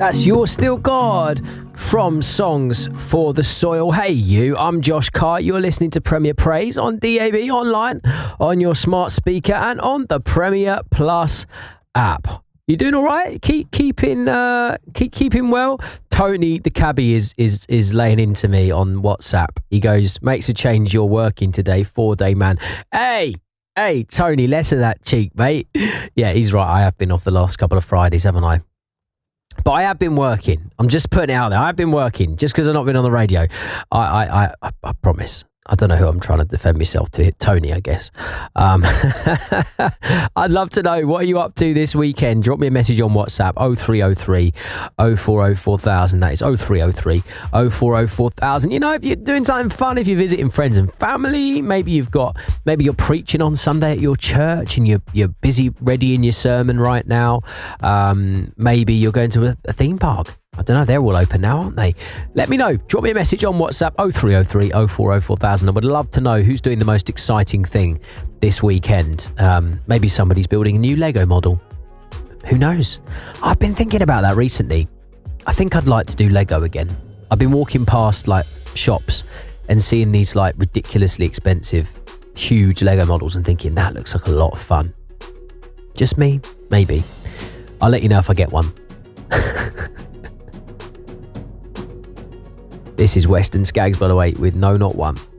That's You're Still God from Songs for the Soil. Hey you, I'm Josh Carr. You're listening to Premier Praise on DAB, online, on your smart speaker and on the Premier Plus app. You doing all right? Keeping well? Tony, the cabbie, is laying into me on WhatsApp. He goes, makes a change, you're working today, 4-day man. Hey, Tony, less of that cheek, mate. Yeah, he's right. I have been off the last couple of Fridays, haven't I? But I have been working. I'm just putting it out there. I've been working just because I've not been on the radio. I promise. I don't know who I'm trying to defend myself to. Tony, I guess. I'd love to know, what are you up to this weekend? Drop me a message on WhatsApp, 0303 040 4000. That is 0303 040 4000. You know, if you're doing something fun, if you're visiting friends and family, maybe you're preaching on Sunday at your church and you're busy readying your sermon right now. Maybe you're going to a theme park. I don't know, they're all open now, aren't they? Let me know. Drop me a message on WhatsApp, 0303 040 4000. I would love to know who's doing the most exciting thing this weekend. Maybe somebody's building a new Lego model. Who knows? I've been thinking about that recently. I think I'd like to do Lego again. I've been walking past like shops and seeing these like ridiculously expensive, huge Lego models and thinking that looks like a lot of fun. Just me? Maybe. I'll let you know if I get one. This is Western Skaggs, by the way, with No Not One.